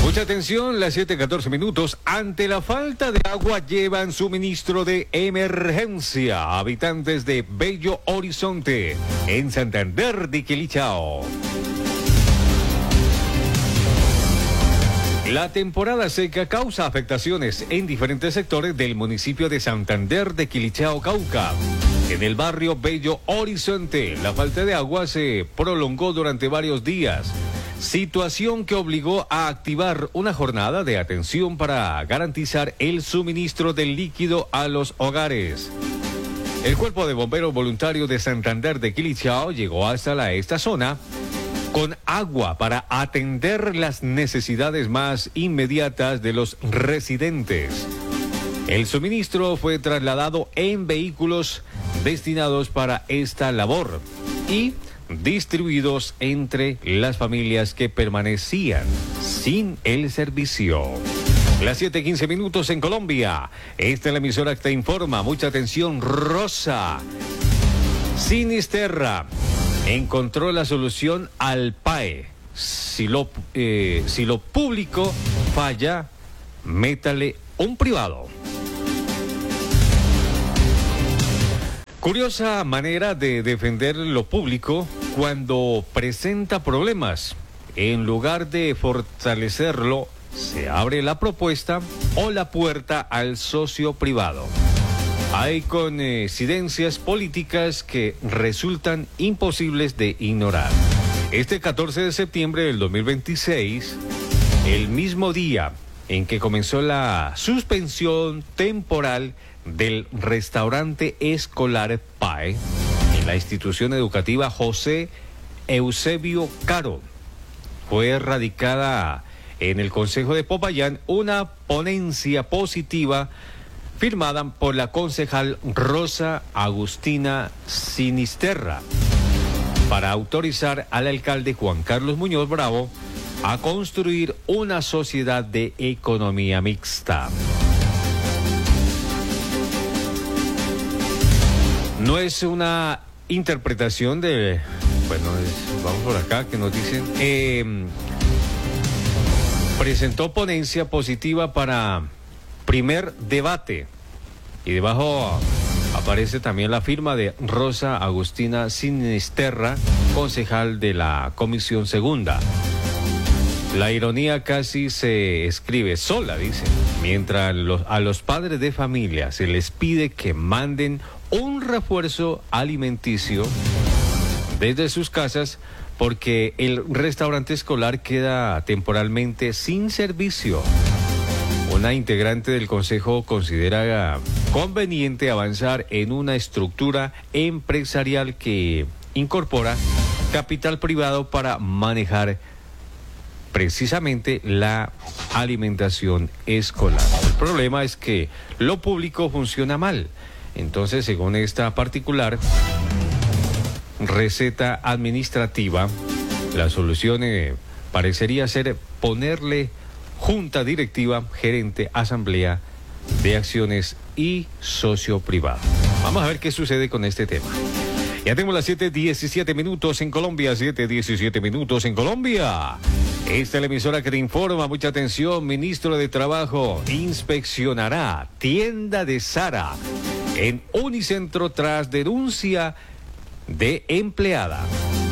Mucha atención, las 7:14. Ante la falta de agua llevan suministro de emergencia. Habitantes de Bello Horizonte, en Santander de Quilichao. La temporada seca causa afectaciones en diferentes sectores del municipio de Santander de Quilichao, Cauca. En el barrio Bello Horizonte, la falta de agua se prolongó durante varios días, situación que obligó a activar una jornada de atención para garantizar el suministro del líquido a los hogares. El Cuerpo de Bomberos Voluntarios de Santander de Quilichao llegó hasta esta zona con agua para atender las necesidades más inmediatas de los residentes. El suministro fue trasladado en vehículos destinados para esta labor y distribuidos entre las familias que permanecían sin el servicio. Las 7:15 en Colombia. Esta es la emisora que te informa. Mucha atención, Rosa. Sinisterra encontró la solución al PAE. Si lo público falla, métale un privado. Curiosa manera de defender lo público cuando presenta problemas. En lugar de fortalecerlo, se abre la propuesta o la puerta al socio privado. Hay coincidencias políticas que resultan imposibles de ignorar. Este 14 de septiembre del 2026, el mismo día en que comenzó la suspensión temporal del restaurante escolar PAE en la institución educativa José Eusebio Caro, fue radicada en el Consejo de Popayán una ponencia positiva firmada por la concejal Rosa Agustina Sinisterra para autorizar al alcalde Juan Carlos Muñoz Bravo a construir una sociedad de economía mixta. No es una interpretación de... vamos por acá que nos dicen... presentó ponencia positiva para primer debate y debajo aparece también la firma de Rosa Agustina Sinisterra, concejal de la Comisión Segunda. La ironía casi se escribe sola, dice, mientras a los padres de familia se les pide que manden un refuerzo alimenticio desde sus casas porque el restaurante escolar queda temporalmente sin servicio. Una integrante del Consejo considera conveniente avanzar en una estructura empresarial que incorpora capital privado para manejar precisamente la alimentación escolar. El problema es que lo público funciona mal. Entonces, según esta particular receta administrativa, la solución parecería ser ponerle junta directiva, gerente, asamblea de acciones y socio privado. Vamos a ver qué sucede con este tema. Ya tenemos las 7:17 en Colombia, 7:17 en Colombia. Esta es la emisora que te informa. Mucha atención, ministro de Trabajo inspeccionará tienda de Sara en Unicentro tras denuncia de empleada.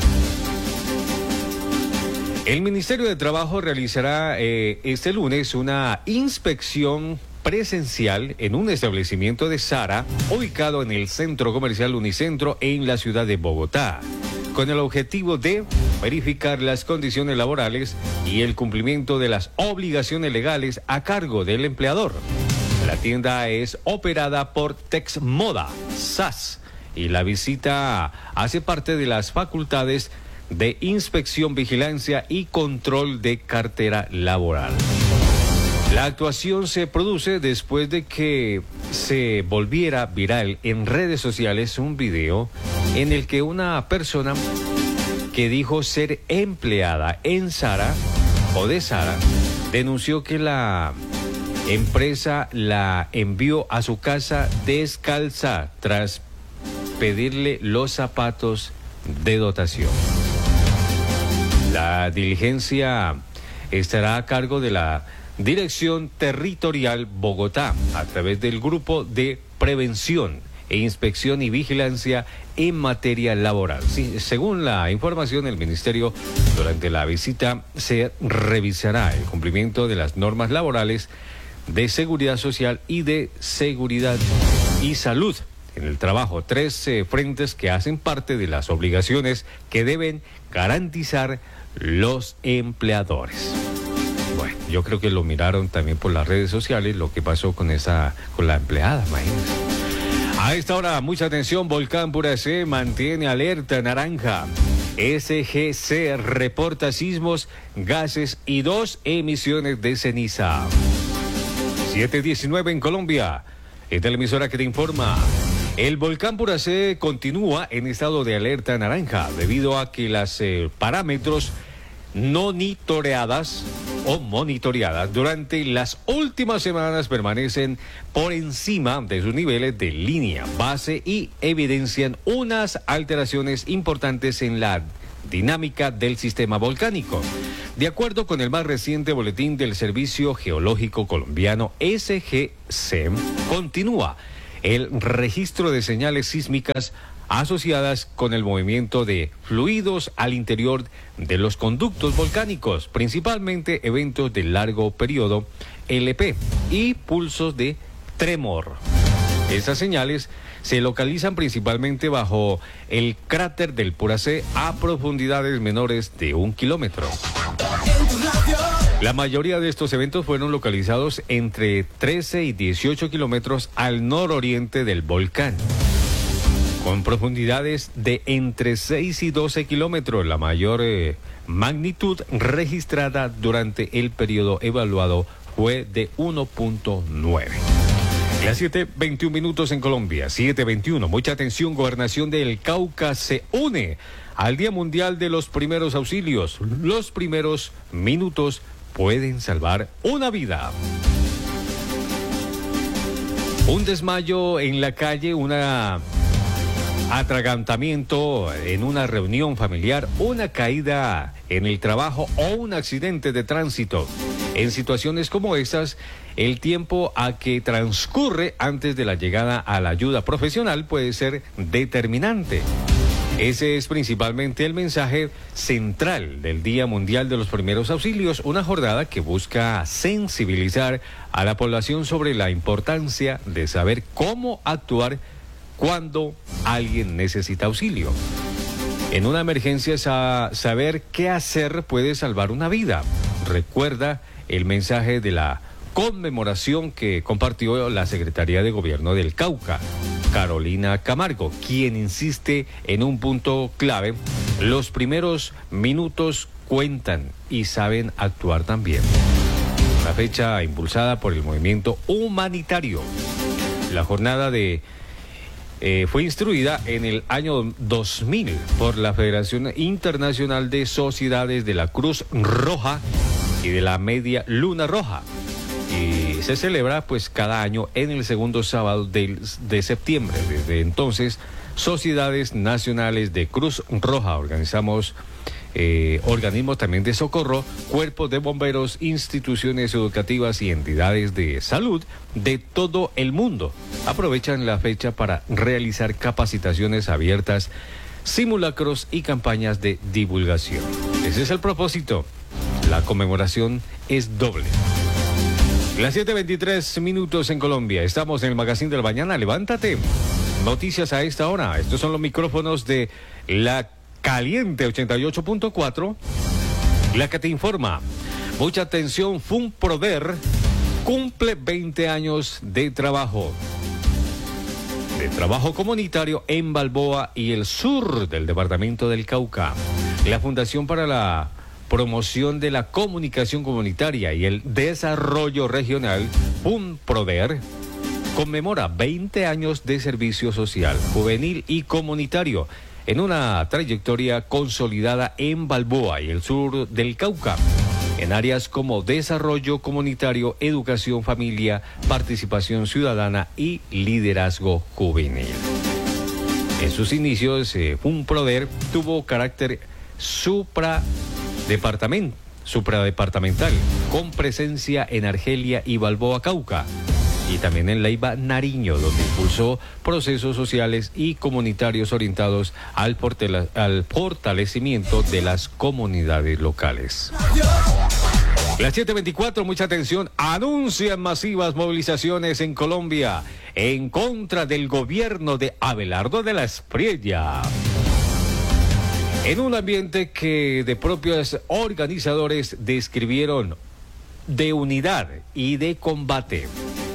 El Ministerio de Trabajo realizará este lunes una inspección presencial en un establecimiento de Sara ubicado en el centro comercial Unicentro en la ciudad de Bogotá, con el objetivo de verificar las condiciones laborales y el cumplimiento de las obligaciones legales a cargo del empleador. La tienda es operada por Texmoda SAS y la visita hace parte de las facultades de inspección, vigilancia y control de cartera laboral. La actuación se produce después de que se volviera viral en redes sociales un video en el que una persona que dijo ser empleada en Sara o de Sara denunció que la empresa la envió a su casa descalza tras pedirle los zapatos de dotación. La diligencia estará a cargo de la Dirección Territorial Bogotá, a través del Grupo de Prevención e Inspección y Vigilancia en materia laboral. Sí, según la información del Ministerio, durante la visita se revisará el cumplimiento de las normas laborales de seguridad social y de seguridad y salud en el trabajo. Tres frentes que hacen parte de las obligaciones que deben garantizar los empleadores. Bueno, yo creo que lo miraron también por las redes sociales, lo que pasó con la empleada, imagínense. A esta hora, mucha atención, Volcán Puracé mantiene alerta naranja. SGC reporta sismos, gases y 2 emisiones de ceniza. 7:19 en Colombia. Esta es la emisora que te informa. El volcán Puracé continúa en estado de alerta naranja debido a que las parámetros monitoreadas durante las últimas semanas permanecen por encima de sus niveles de línea base y evidencian unas alteraciones importantes en la dinámica del sistema volcánico. De acuerdo con el más reciente boletín del Servicio Geológico Colombiano, SGC, continúa el registro de señales sísmicas asociadas con el movimiento de fluidos al interior de los conductos volcánicos, principalmente eventos de largo periodo, LP, y pulsos de tremor. Esas señales se localizan principalmente bajo el cráter del Puracé a profundidades menores de 1 kilómetro. La mayoría de estos eventos fueron localizados entre 13 y 18 kilómetros al nororiente del volcán, con profundidades de entre 6 y 12 kilómetros, la mayor magnitud registrada durante el periodo evaluado fue de 1.9. Las 7:21 minutos en Colombia, 7:21. Mucha atención, Gobernación del Cauca se une al Día Mundial de los Primeros Auxilios. Los primeros minutos pueden salvar una vida. Un desmayo en la calle, atragantamiento en una reunión familiar, una caída en el trabajo o un accidente de tránsito. En situaciones como estas, el tiempo a que transcurre antes de la llegada a la ayuda profesional puede ser determinante. Ese es principalmente el mensaje central del Día Mundial de los Primeros Auxilios, una jornada que busca sensibilizar a la población sobre la importancia de saber cómo actuar cuando alguien necesita auxilio. En una emergencia, saber qué hacer puede salvar una vida. Recuerda el mensaje de la conmemoración que compartió la Secretaría de Gobierno del Cauca, Carolina Camargo, quien insiste en un punto clave: los primeros minutos cuentan y saben actuar también. Una fecha impulsada por el movimiento humanitario. La jornada fue instruida en el año 2000 por la Federación Internacional de Sociedades de la Cruz Roja y de la Media Luna Roja, y se celebra pues cada año en el segundo sábado de septiembre. Desde entonces, sociedades nacionales de Cruz Roja, organismos también de socorro, cuerpos de bomberos, instituciones educativas y entidades de salud de todo el mundo aprovechan la fecha para realizar capacitaciones abiertas, simulacros y campañas de divulgación. Ese es el propósito. La conmemoración es doble. Las 7:23 minutos en Colombia. Estamos en el Magazine de la Mañana. Levántate. Noticias a esta hora. Estos son los micrófonos de la Caliente 88.4. La que te informa. Mucha atención. FUNPRODER cumple 20 años de trabajo comunitario en Balboa y el sur del departamento del Cauca. La Fundación para la Promoción de la Comunicación Comunitaria y el Desarrollo Regional, FUNPRODER, conmemora 20 años de servicio social, juvenil y comunitario en una trayectoria consolidada en Balboa y el sur del Cauca, en áreas como desarrollo comunitario, educación, familia, participación ciudadana y liderazgo juvenil. En sus inicios, FUNPRODER tuvo carácter supradepartamental, con presencia en Argelia y Balboa, Cauca, y también en Leiva, Nariño, donde impulsó procesos sociales y comunitarios orientados al fortalecimiento de las comunidades locales. Las 7:24, mucha atención, anuncian masivas movilizaciones en Colombia en contra del gobierno de Abelardo de la Espriella. En un ambiente que de propios organizadores describieron de unidad y de combate.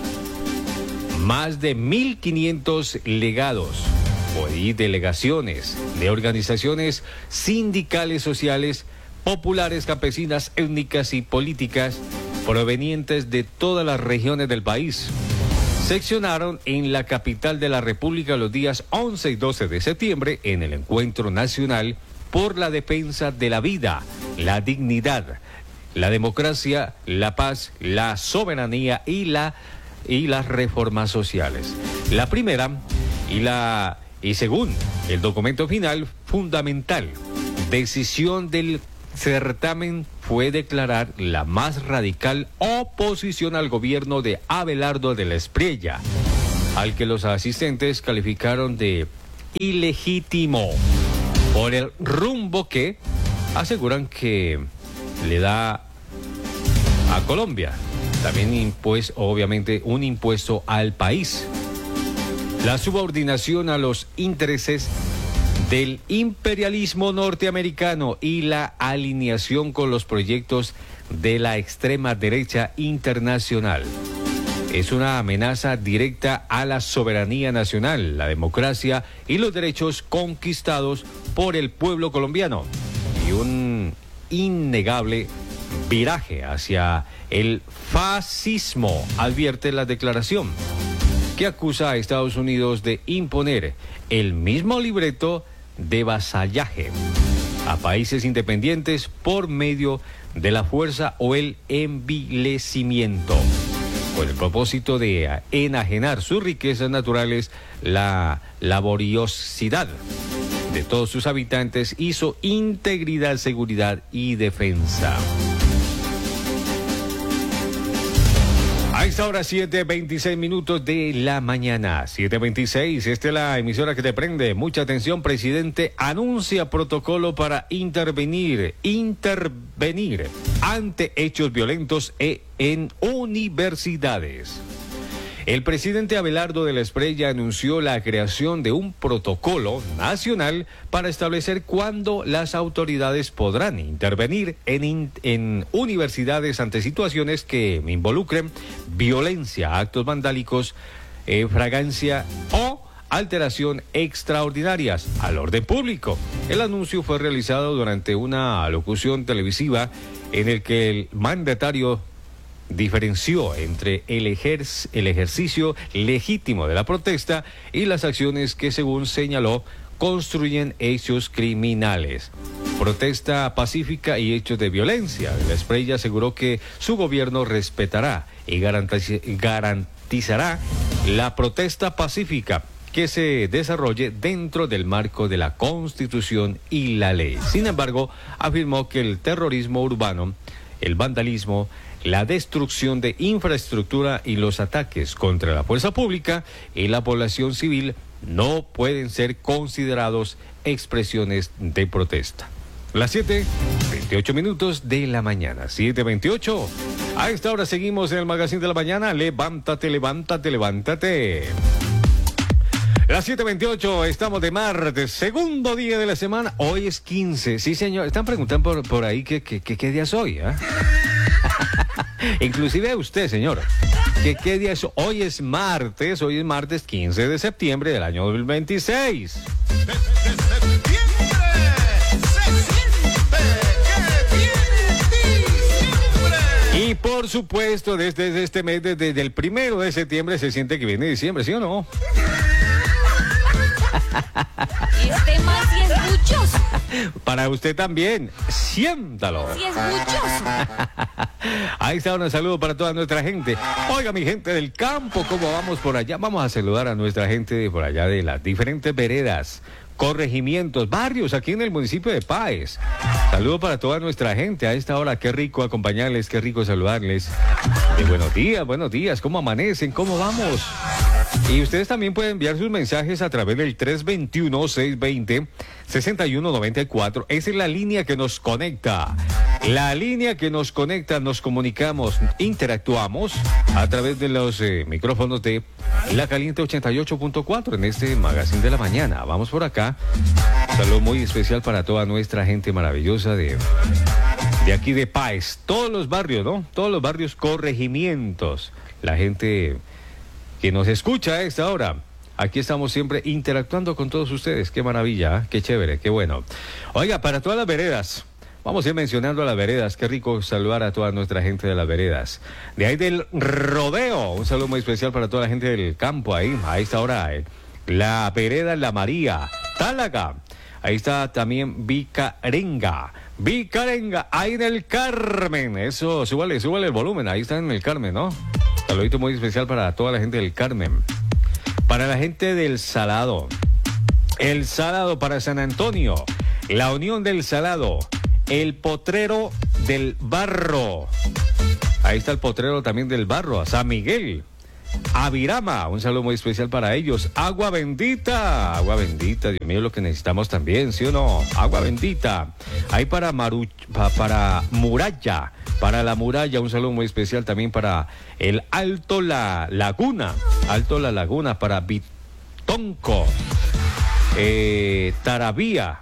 Más de 1.500 legados y delegaciones de organizaciones sindicales, sociales, populares, campesinas, étnicas y políticas provenientes de todas las regiones del país seccionaron en la capital de la República los días 11 y 12 de septiembre en el Encuentro Nacional por la Defensa de la Vida, la Dignidad, la Democracia, la Paz, la Soberanía y las reformas sociales. La primera y según el documento final fundamental, decisión del certamen fue declarar la más radical oposición al gobierno de Abelardo de la Espriella, al que los asistentes calificaron de ilegítimo por el rumbo que aseguran que le da a Colombia. También obviamente un impuesto al país. La subordinación a los intereses del imperialismo norteamericano y la alineación con los proyectos de la extrema derecha internacional. Es una amenaza directa a la soberanía nacional, la democracia y los derechos conquistados por el pueblo colombiano, y un innegable viraje hacia el fascismo, advierte la declaración, que acusa a Estados Unidos de imponer el mismo libreto de vasallaje a países independientes por medio de la fuerza o el envilecimiento, con el propósito de enajenar sus riquezas naturales, la laboriosidad de todos sus habitantes y su integridad, seguridad y defensa. A esta hora 7:26 de la mañana, 7:26, esta es la emisora que te prende. Mucha atención, presidente anuncia protocolo para intervenir ante hechos violentos en universidades. El presidente Abelardo de la Espriella anunció la creación de un protocolo nacional para establecer cuándo las autoridades podrán intervenir en universidades ante situaciones que involucren violencia, actos vandálicos, fragancia o alteración extraordinarias al orden público. El anuncio fue realizado durante una locución televisiva en el que el mandatario diferenció entre el ejercicio legítimo de la protesta y las acciones que, según señaló, construyen hechos criminales. Protesta pacífica y hechos de violencia. La Espriella aseguró que su gobierno respetará y garantizará la protesta pacífica que se desarrolle dentro del marco de la Constitución y la ley. Sin embargo, afirmó que el terrorismo urbano, el vandalismo, la destrucción de infraestructura y los ataques contra la fuerza pública y la población civil no pueden ser considerados expresiones de protesta. Las 7:28 de la mañana, 7:28. A esta hora seguimos en el Magazine de la Mañana. Levántate, levántate, levántate. Las 7:28, estamos de martes, segundo día de la semana. Hoy es 15, sí señor. Están preguntando por ahí qué día es hoy, ¿eh? Inclusive usted, señor, ¿qué día es? Hoy es martes 15 de septiembre del año 2026. Y por supuesto, desde este mes, desde el 1 de septiembre, se siente que viene diciembre, ¿sí o no? Este más sí es muchoso. Para usted también, siéntalo. Sí es muchoso. Ahí está, un saludo para toda nuestra gente. Oiga, mi gente del campo, ¿cómo vamos por allá? Vamos a saludar a nuestra gente de por allá de las diferentes veredas. corregimientos, barrios aquí en el municipio de Páez. Saludo para toda nuestra gente a esta hora. Qué rico acompañarles, qué rico saludarles. Buenos días, ¿cómo amanecen? ¿Cómo vamos? Y ustedes también pueden enviar sus mensajes a través del 321-620-6194. Esa es la línea que nos conecta. La línea que nos conecta, nos comunicamos, interactuamos a través de los micrófonos de La Caliente 88.4 en este Magazine de la Mañana. Vamos por acá. Un saludo muy especial para toda nuestra gente maravillosa de aquí de Páez. Todos los barrios, ¿no? Todos los barrios, corregimientos. La gente que nos escucha a esta hora. Aquí estamos siempre interactuando con todos ustedes. Qué maravilla, ¿eh? Qué chévere, qué bueno. Oiga, para todas las veredas. Vamos a ir mencionando a las veredas. Qué rico saludar a toda nuestra gente de las veredas. De ahí del rodeo. Un saludo muy especial para toda la gente del campo ahí. A esta hora, la vereda La María. Tálaga. Ahí está también Vicarenga. Vicarenga. Ahí en el Carmen. Eso, súbale el volumen. Ahí está en el Carmen, ¿no? Saludito muy especial para toda la gente del Carmen. Para la gente del Salado. El Salado para San Antonio. La Unión del Salado. El Potrero del Barro. Ahí está el Potrero también del Barro. A San Miguel. A Virama. Un saludo muy especial para ellos. Agua bendita. Agua bendita. Dios mío, lo que necesitamos también, ¿sí o no? Agua bendita. Ahí para Muralla. Para la Muralla. Un saludo muy especial también para el Alto La Laguna. Alto La Laguna. Para Bitonco. Taravira,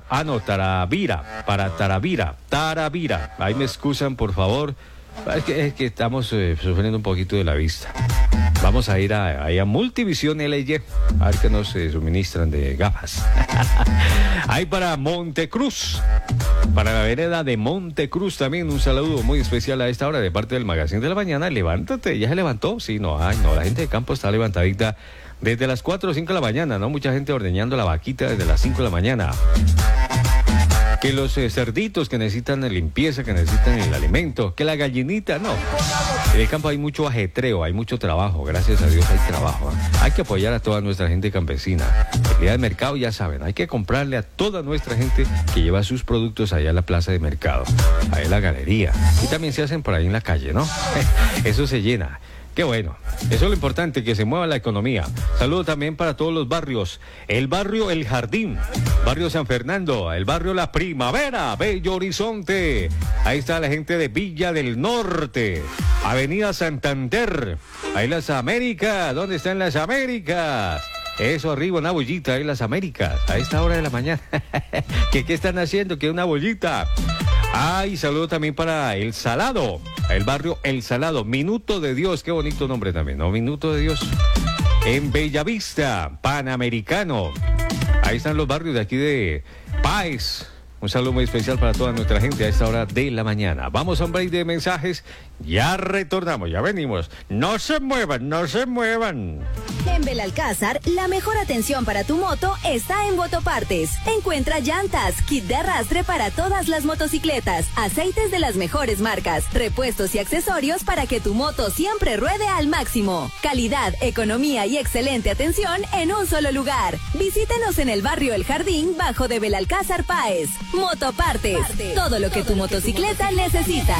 para Taravira, ahí me excusan por favor, es que estamos sufriendo un poquito de la vista. Vamos a ir a Multivisión LY, a ver qué nos suministran de gafas. Ahí para Montecruz, para la vereda de Montecruz también un saludo muy especial a esta hora de parte del Magazine de la Mañana. Levántate, ¿ya se levantó? Sí, no, la gente de campo está levantadita desde las 4 o 5 de la mañana, ¿no? Mucha gente ordeñando la vaquita desde las 5 de la mañana. Que los cerditos que necesitan limpieza, que necesitan el alimento, que la gallinita, no. En el campo hay mucho ajetreo, hay mucho trabajo, gracias a Dios hay trabajo. Hay que apoyar a toda nuestra gente campesina. El día de mercado, ya saben, hay que comprarle a toda nuestra gente que lleva sus productos allá a la plaza de mercado, allá en la galería. Y también se hacen por ahí en la calle, ¿no? Eso se llena. Qué bueno, eso es lo importante, que se mueva la economía. Saludo también para todos los barrios. El barrio El Jardín, barrio San Fernando, el barrio La Primavera, Bello Horizonte. Ahí está la gente de Villa del Norte, Avenida Santander, ahí las Américas. ¿Dónde están las Américas? Eso, arriba, una bollita, ahí las Américas, a esta hora de la mañana. ¿Qué están haciendo? ¿Qué una bollita? Y saludo también para El Salado, el barrio El Salado, Minuto de Dios, qué bonito nombre también, ¿no? Minuto de Dios. En Bellavista, Panamericano. Ahí están los barrios de aquí de Páez. Un saludo muy especial para toda nuestra gente a esta hora de la mañana. Vamos a un break de mensajes. Ya retornamos, ya venimos. No se muevan, no se muevan. En Belalcázar, la mejor atención para tu moto está en Motopartes. Encuentra llantas, kit de arrastre para todas las motocicletas, aceites de las mejores marcas, repuestos y accesorios para que tu moto siempre ruede al máximo. Calidad, economía y excelente atención en un solo lugar. Visítenos en el barrio El Jardín, bajo de Belalcázar Páez. Motopartes, todo lo que tu motocicleta necesita.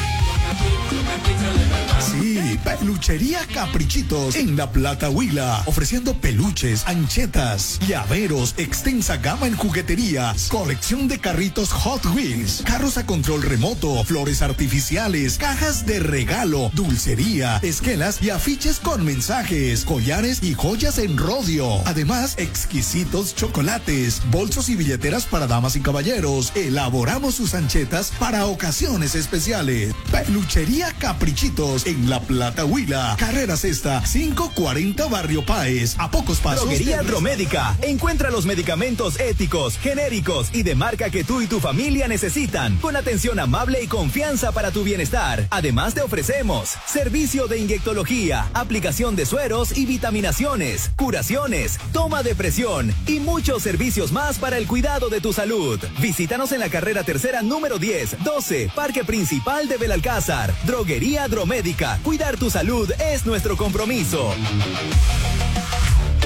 Sí, Peluchería Caprichitos en La Plata Huila, ofreciendo peluches, anchetas, llaveros, extensa gama en jugueterías, colección de carritos Hot Wheels, carros a control remoto, flores artificiales, cajas de regalo, dulcería, esquelas y afiches con mensajes, collares y joyas en rodio. Además, exquisitos chocolates, bolsos y billeteras para damas y caballeros. Elaboramos sus anchetas para ocasiones especiales. Peluchería Caprichitos en La Plata Huila, carrera sexta, 540 Barrio Páez, a pocos pasos. Droguería Dromédica. Encuentra los medicamentos éticos, genéricos y de marca que tú y tu familia necesitan, con atención amable y confianza para tu bienestar. Además te ofrecemos servicio de inyectología, aplicación de sueros y vitaminaciones, curaciones, toma de presión y muchos servicios más para el cuidado de tu salud. Visítanos en la carrera tercera número 10-12, Parque Principal de Belalcázar. Droguería Dromédica. Cuidar tu salud es nuestro compromiso.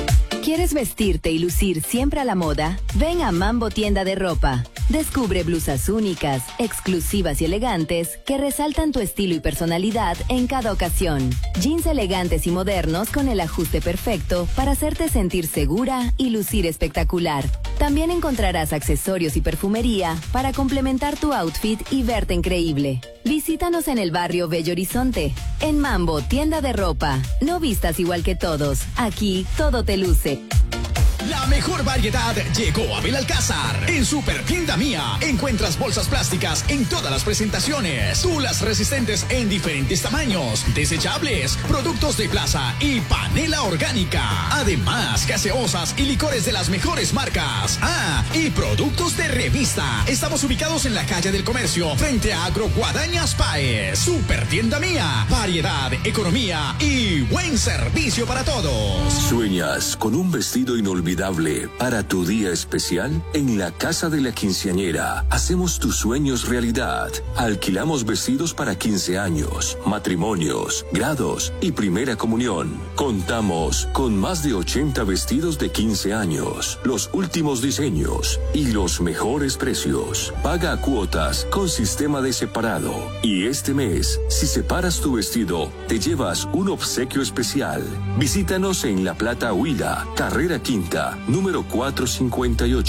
¿Quieres vestirte y lucir siempre a la moda? Ven a Mambo Tienda de Ropa. Descubre blusas únicas, exclusivas y elegantes que resaltan tu estilo y personalidad en cada ocasión. Jeans elegantes y modernos con el ajuste perfecto para hacerte sentir segura y lucir espectacular. También encontrarás accesorios y perfumería para complementar tu outfit y verte increíble. Visítanos en el barrio Bello Horizonte. En Mambo Tienda de Ropa. No vistas igual que todos. Aquí todo te luce. La mejor variedad llegó a Belalcázar. En Super Tienda Mía encuentras bolsas plásticas en todas las presentaciones, tulas resistentes en diferentes tamaños, desechables, productos de plaza y panela orgánica. Además, gaseosas y licores de las mejores marcas. Ah, y productos de revista. Estamos ubicados en la calle del Comercio, frente a Agro Guadañas Páez. Super Tienda Mía. Variedad, economía y buen servicio para todos. ¿Sueñas con un vestido inolvidable para tu día especial? En la Casa de la Quinceañera hacemos tus sueños realidad. Alquilamos vestidos para 15 años, matrimonios, grados y primera comunión. Contamos con más de 80 vestidos de 15 años, los últimos diseños y los mejores precios. Paga a cuotas con sistema de separado. Y este mes, si separas tu vestido, te llevas un obsequio especial. Visítanos en La Plata Huila, Carrera Quinta, número 458.